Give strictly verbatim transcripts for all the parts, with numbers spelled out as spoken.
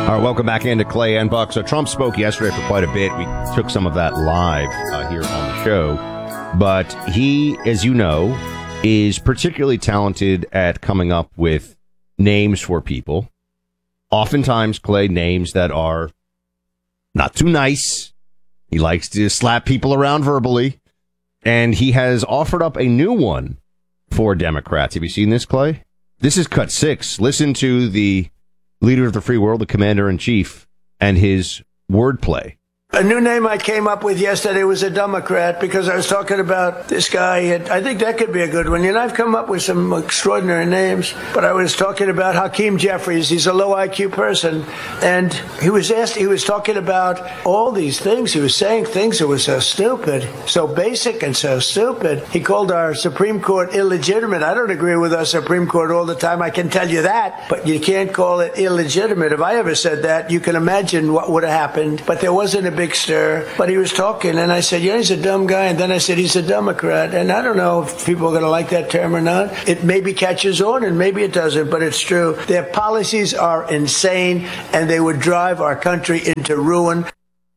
All right, welcome back into Clay and Buck. So Trump spoke yesterday for quite a bit. We took some of that live uh, here on the show. But he, as you know, is particularly talented at coming up with names for people. Oftentimes, Clay, names that are not too nice. He likes to slap people around verbally. And he has offered up a new one for Democrats. Have you seen this, Clay? This is cut six. Listen to the leader of the free world, the commander-in-chief, and his wordplay. A new name I came up with yesterday was a Democrat because I was talking about this guy, and I think that could be a good one. You know, I've come up with some extraordinary names, but I was talking about Hakeem Jeffries. He's a low I Q person, and he was asked, he was talking about all these things. He was saying things that were so stupid, so basic and so stupid. He called our Supreme Court illegitimate. I don't agree with our Supreme Court all the time, I can tell you that, but you can't call it illegitimate. If I ever said that, you can imagine what would have happened, but there wasn't a big stir, but he was talking, and I said, yeah, he's a dumb guy, and then I said, he's a Democrat, and I don't know if people are going to like that term or not. It maybe catches on, and maybe it doesn't, but it's true. Their policies are insane, and they would drive our country into ruin.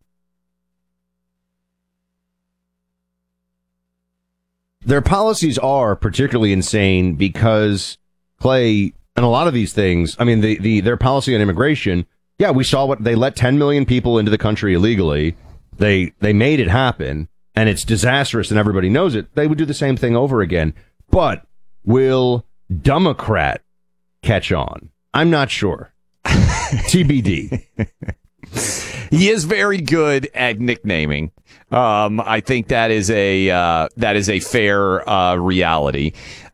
Their policies are particularly insane because, Clay, and a lot of these things, I mean, the, the their policy on immigration, yeah, we saw what they let ten million people into the country illegally. They they made it happen, and it's disastrous, and everybody knows it. They would do the same thing over again. But will Democrat catch on? I'm not sure. T B D. He is very good at nicknaming. Um, I think that is a uh, that is a fair uh, reality.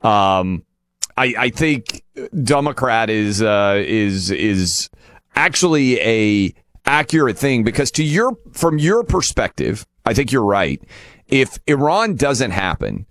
Um, I, I think Democrat is uh, is is. actually a accurate thing, because to your from your perspective, I think you're right. If Iran doesn't happen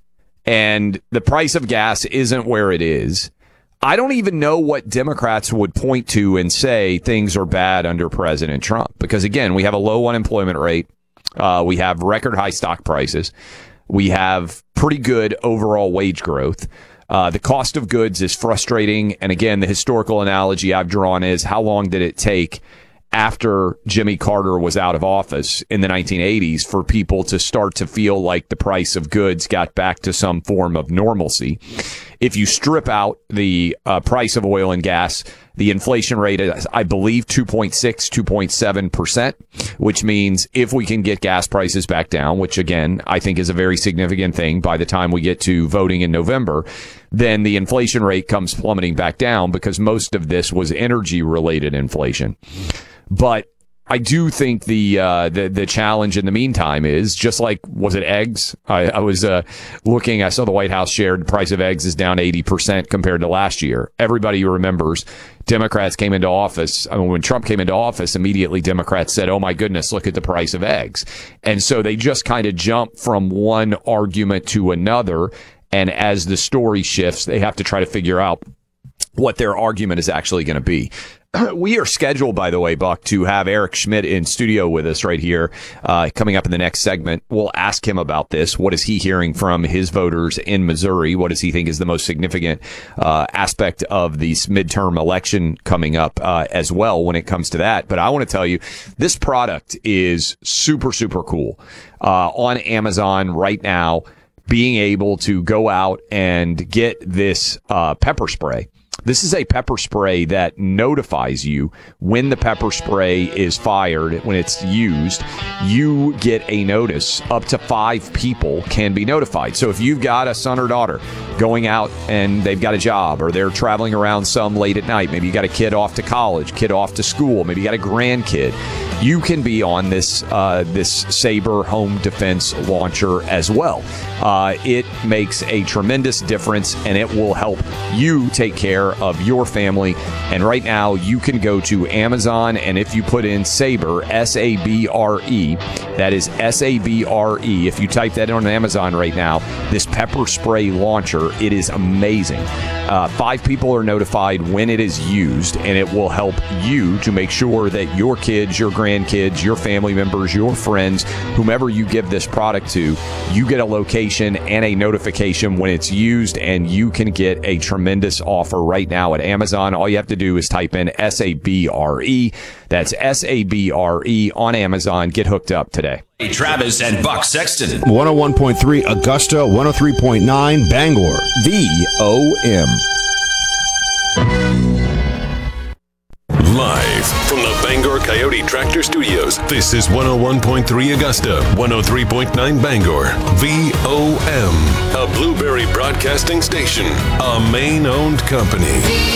and the price of gas isn't where it is, I don't even know what Democrats would point to and say things are bad under President Trump. Because again, we have a low unemployment rate. Uh, we have record high stock prices. We have pretty good overall wage growth. Uh, the cost of goods is frustrating. And again, the historical analogy I've drawn is how long did it take after Jimmy Carter was out of office in the nineteen eighties for people to start to feel like the price of goods got back to some form of normalcy? If you strip out the uh, price of oil and gas, the inflation rate is, I believe, two point six, two point seven percent, which means if we can get gas prices back down, which, again, I think is a very significant thing by the time we get to voting in November, then the inflation rate comes plummeting back down, because most of this was energy-related inflation. But I do think the, uh, the the challenge in the meantime is just like, was it eggs? I, I was uh, looking, I saw the White House shared the price of eggs is down eighty percent compared to last year. Everybody remembers Democrats came into office. I mean, when Trump came into office, immediately Democrats said, oh my goodness, look at the price of eggs. And so they just kind of jump from one argument to another. And as the story shifts, they have to try to figure out what their argument is actually going to be. We are scheduled, by the way, Buck, to have Eric Schmidt in studio with us right here, uh, coming up in the next segment. We'll ask him about this. What is he hearing from his voters in Missouri? What does he think is the most significant uh, aspect of this midterm election coming up uh, as well when it comes to that? But I want to tell you, this product is super, super cool. Uh, on Amazon right now, being able to go out and get this uh, pepper spray. This is a pepper spray that notifies you when the pepper spray is fired, when it's used. You get a notice. Up to five people can be notified. So if you've got a son or daughter going out and they've got a job, or they're traveling around some late at night, maybe you got a kid off to college, kid off to school, maybe you got a grandkid, you can be on this uh, this Sabre home defense launcher as well. Uh, it makes a tremendous difference, and it will help you take care of your family. And right now, you can go to Amazon, and if you put in Sabre, S A B R E, that is S A B R E. If you type that on Amazon right now, this pepper spray launcher, it is amazing. Uh, five people are notified when it is used, and it will help you to make sure that your kids, your grandkids, your family members, your friends, whomever you give this product to, you get a location and a notification when it's used, and you can get a tremendous offer right now at Amazon. All you have to do is type in S A B R E. That's S A B R E on Amazon. Get hooked up today. Travis and Buck Sexton. one oh one point three Augusta, one oh three point nine Bangor. V O M. Live from the Bangor Coyote Tractor Studios, this is one oh one point three Augusta, one oh three point nine Bangor. V O M, a Blueberry Broadcasting station, a Maine-owned company.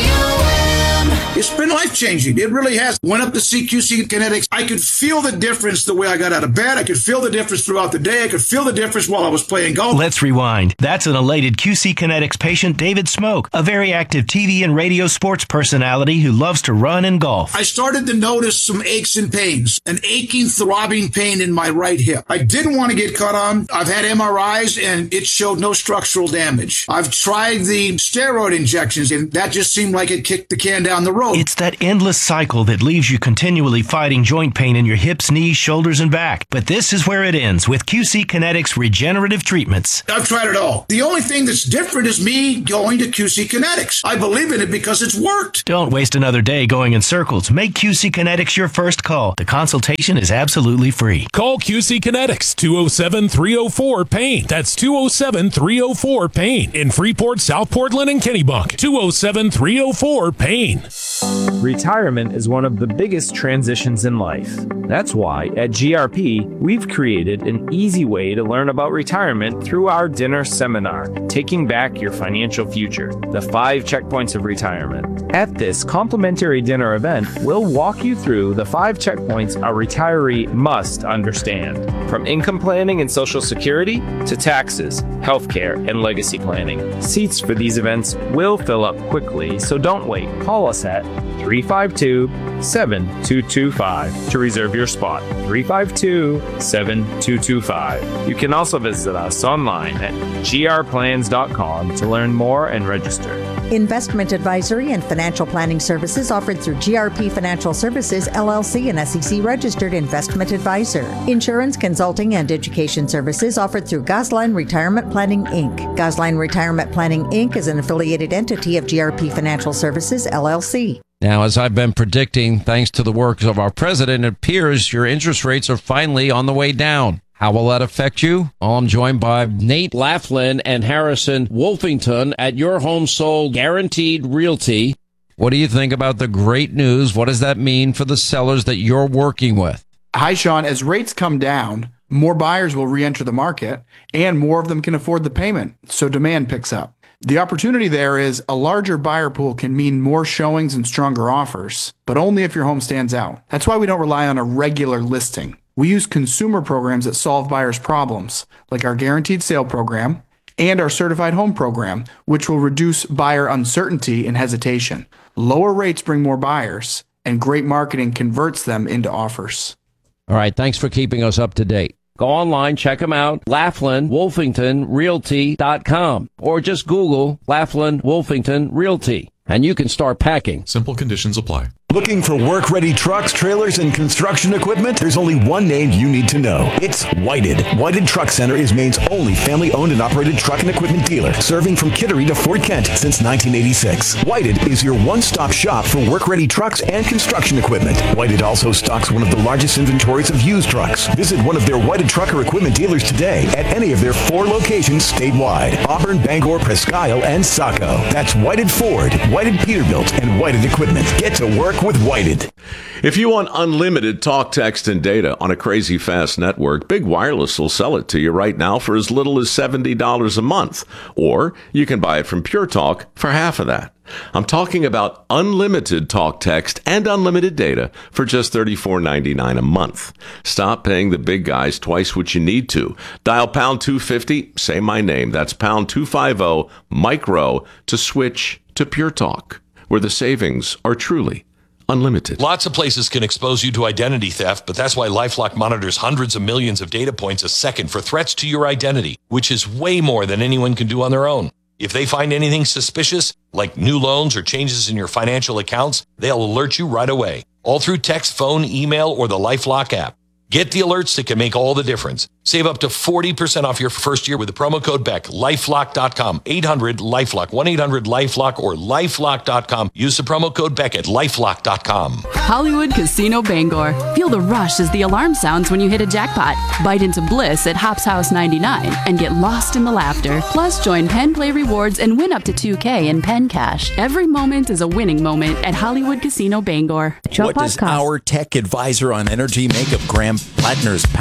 It's been life-changing. It really has. Went up to see Q C Kinetics. I could feel the difference the way I got out of bed. I could feel the difference throughout the day. I could feel the difference while I was playing golf. Let's rewind. That's an elated Q C Kinetics patient, David Smoke, a very active T V and radio sports personality who loves to run and golf. I started to notice some aches and pains, an aching, throbbing pain in my right hip. I didn't want to get cut on. I've had M R Is, and it showed no structural damage. I've tried the steroid injections, and that just seemed like it kicked the can down the road. It's that endless cycle that leaves you continually fighting joint pain in your hips, knees, shoulders, and back. But this is where it ends with Q C Kinetics regenerative treatments. I've tried it all. The only thing that's different is me going to Q C Kinetics. I believe in it because it's worked. Don't waste another day going in circles. Make Q C Kinetics your first call. The consultation is absolutely free. Call Q C Kinetics, two oh seven, three oh four, PAIN. That's two oh seven, three oh four, PAIN. In Freeport, South Portland, and Kennebunk. two oh seven, three oh four, PAIN. Retirement is one of the biggest transitions in life. That's why at G R P, we've created an easy way to learn about retirement through our dinner seminar, Taking Back Your Financial Future, the five checkpoints of retirement. At this complimentary dinner event, we'll walk you through the five checkpoints a retiree must understand, from income planning and Social Security to taxes, healthcare, and legacy planning. Seats for these events will fill up quickly, so don't wait. Call us at three five two, seven two two five to reserve your spot. three five two, seven two two five. You can also visit us online at g r plans dot com to learn more and register. Investment advisory and financial planning services offered through G R P Financial Services, L L C, an S E C-registered investment advisor. Insurance, consulting, and education services offered through Gosline Retirement Planning, Incorporated. Gosline Retirement Planning, Incorporated is an affiliated entity of G R P Financial Services, L L C. Now, as I've been predicting, thanks to the work of our president, it appears your interest rates are finally on the way down. How will that affect you? Well, I'm joined by Nate Laughlin and Harrison Wolfington at Your Home Sold Guaranteed Realty. What do you think about the great news? What does that mean for the sellers that you're working with? Hi, Sean. As rates come down, more buyers will re-enter the market, and more of them can afford the payment, so demand picks up. The opportunity there is a larger buyer pool can mean more showings and stronger offers, but only if your home stands out. That's why we don't rely on a regular listing. We use consumer programs that solve buyers' problems, like our Guaranteed Sale program and our Certified Home program, which will reduce buyer uncertainty and hesitation. Lower rates bring more buyers, and great marketing converts them into offers. All right, thanks for keeping us up to date. Go online, check them out, Laughlin Wolfington Realty dot com, or just Google Laughlin Wolfington Realty, and you can start packing. Simple conditions apply. Looking for work-ready trucks, trailers, and construction equipment? There's only one name you need to know. It's Whited. Whited Truck Center is Maine's only family-owned and operated truck and equipment dealer, serving from Kittery to Fort Kent since nineteen eighty-six. Whited is your one-stop shop for work-ready trucks and construction equipment. Whited also stocks one of the largest inventories of used trucks. Visit one of their Whited trucker equipment dealers today at any of their four locations statewide: Auburn, Bangor, Presque Isle, and Saco. That's Whited Ford, Whited Peterbilt, and Whited Equipment. Get to work with Whited. If you want unlimited talk, text, and data on a crazy fast network, Big Wireless will sell it to you right now for as little as seventy dollars a month. Or you can buy it from Pure Talk for half of that. I'm talking about unlimited talk, text, and unlimited data for just thirty-four ninety-nine a month. Stop paying the big guys twice what you need to. Dial pound two fifty, say my name. That's pound two fifty, micro, to switch to Pure Talk, where the savings are truly unlimited. Lots of places can expose you to identity theft, but that's why LifeLock monitors hundreds of millions of data points a second for threats to your identity, which is way more than anyone can do on their own. If they find anything suspicious, like new loans or changes in your financial accounts, they'll alert you right away, all through text, phone, email, or the LifeLock app. Get the alerts that can make all the difference. Save up to forty percent off your first year with the promo code Beck. lifelock dot com, eight hundred LifeLock, one eight hundred LifeLock, or lifelock dot com. Use the promo code Beck at lifelock dot com. Hollywood Casino Bangor. Feel the rush as the alarm sounds when you hit a jackpot. Bite into bliss at Hops House ninety-nine and get lost in the laughter. Plus, join Penn Play Rewards and win up to two K in Penn Cash. Every moment is a winning moment at Hollywood Casino Bangor. What does our tech advisor on energy make of Graham Plattner's